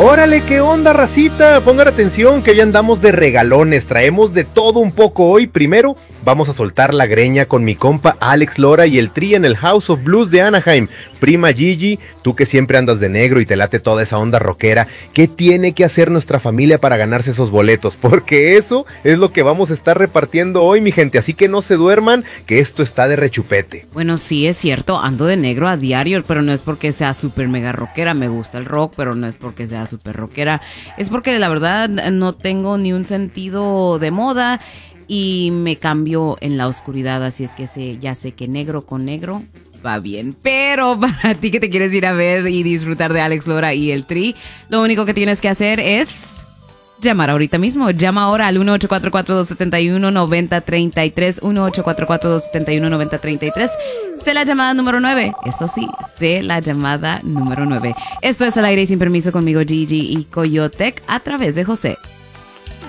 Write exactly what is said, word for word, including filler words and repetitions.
¡Órale, qué onda, racita! Pongan atención que ya andamos de regalones, traemos de todo un poco hoy. Primero, vamos a soltar la greña con mi compa Alex Lora y el Tri en el House of Blues de Anaheim. Prima Gigi, tú que siempre andas de negro y te late toda esa onda rockera, ¿qué tiene que hacer nuestra familia para ganarse esos boletos? Porque eso es lo que vamos a estar repartiendo hoy, mi gente, así que no se duerman, que esto está de rechupete. Bueno, sí, es cierto, ando de negro a diario, pero no es porque sea súper mega rockera, me gusta el rock, pero no es porque sea súper rockera, es porque la verdad no tengo ni un sentido de moda y me cambio en la oscuridad, así es que sé, ya sé que negro con negro va bien. Pero para ti que te quieres ir a ver y disfrutar de Alex Lora y el Tri, lo único que tienes que hacer es llamar ahorita mismo. Llama ahora al uno ocho cuatro cuatro, dos siete uno, nueve cero tres tres, uno ocho cuatro cuatro, dos siete uno, nueve cero tres tres. Sé la llamada número nueve. Eso sí, sé la llamada número nueve. Esto es Al Aire y Sin Permiso conmigo, Gigi y Coyotec, a través de José